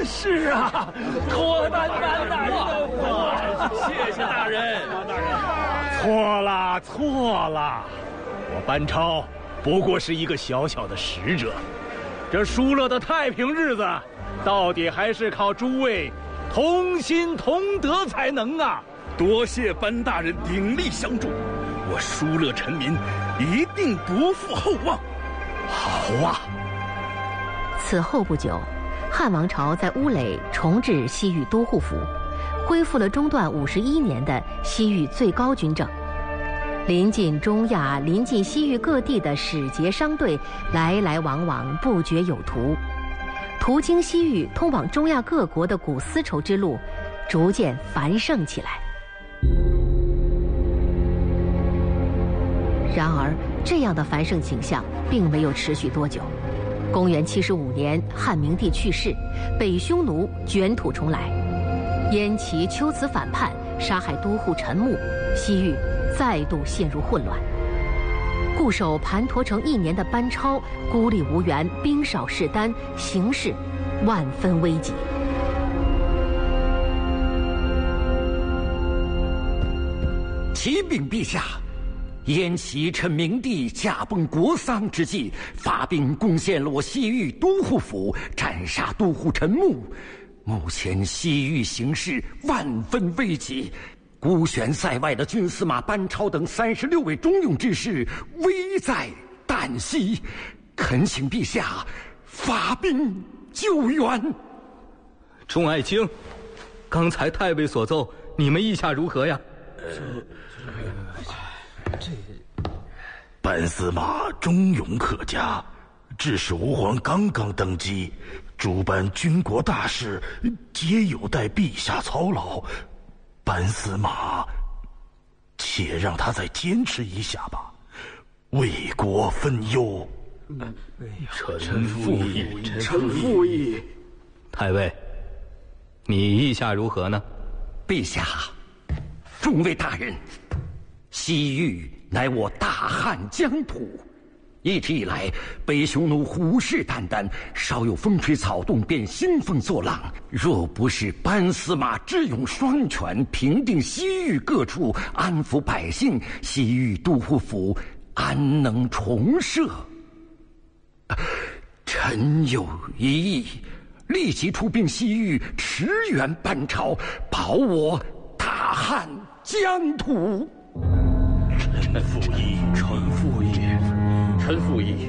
是啊，托班大人的福，谢谢大人。 错了，我班超不过是一个小小的使者，这疏勒的太平日子，到底还是靠诸位同心同德才能啊！ 多谢班大人鼎力相助，我疏勒臣民一定不负厚望。 好啊！ 此后不久，汉王朝在乌垒重置西域都护府，恢复了中断51年的西域最高军政。临近中亚、临近西域各地的使节商队来来往往，不绝有途。途经西域通往中亚各国的古丝绸之路逐渐繁盛起来。然而，这样的繁盛景象并没有持续多久。公元75年，汉明帝去世，北匈奴卷土重来，燕齐丘辞反叛，杀害都护陈穆，西域再度陷入混乱。固守盘陀城1年的班超孤立无援，兵少势单，形势万分危急。 启禀陛下，燕齐趁明帝驾崩国丧之际，发兵攻陷了我西域都护府，斩杀都护陈穆。目前西域形势万分危急，孤悬塞外的军司马班超等36位忠勇之士危在旦夕，恳请陛下发兵救援。 众爱卿，刚才太尉所奏，你们意下如何呀？ 班司马忠勇可嘉，致使吾皇刚刚登基，诸般军国大事皆有待陛下操劳。班司马，且让他再坚持一下吧，为国分忧。 臣附议。太尉，你意下如何呢？ 陛下，众位大人，西域乃我大汉疆土，一直以来，北匈奴虎视眈眈，稍有风吹草动便兴风作浪。若不是班司马智勇双全，平定西域各处，安抚百姓，西域都护府安能重设？臣有一意，立即出兵西域，驰援班超，保我大汉疆土。 臣附议。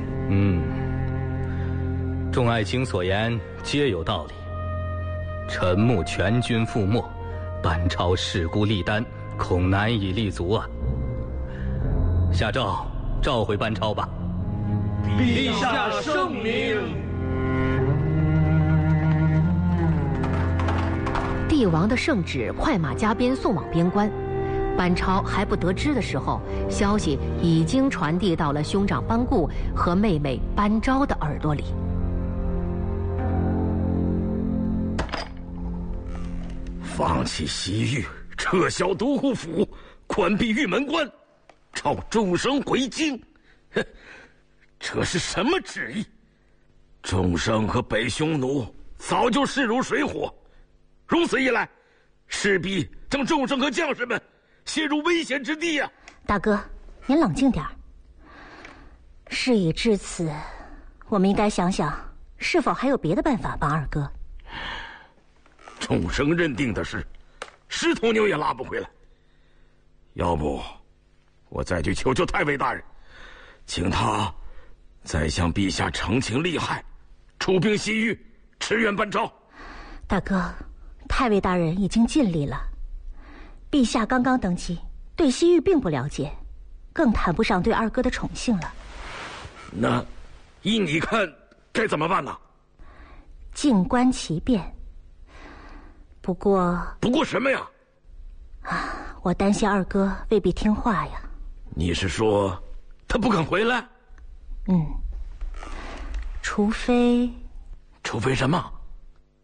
众爱卿所言皆有道理。陈穆全军覆没，班超势孤力单，恐难以立足啊！下诏召回班超吧。 陛下圣明。 帝王的圣旨快马加鞭送往边关，班超还不得知的时候，消息已经传递到了兄长班固和妹妹班昭的耳朵里。 放弃西域，撤销都护府，关闭玉门关，召众生回京。这是什么旨意？众生和北匈奴早就势如水火，如此一来，势必将众生和将士们陷入危险之地呀！ 大哥，您冷静点儿。事已至此，我们应该想想，是否还有别的办法帮二哥。 众生认定的事，石头牛也拉不回来。要不，我再去求求太尉大人，请他再向陛下澄清利害，出兵西域，驰援班超。 大哥，太尉大人已经尽力了。陛下刚刚登基，对西域并不了解，更谈不上对二哥的宠幸了。 那依你看该怎么办呢？ 静观其变。不过什么呀？ 我担心二哥未必听话呀。 你是说他不肯回来？ 除非什么？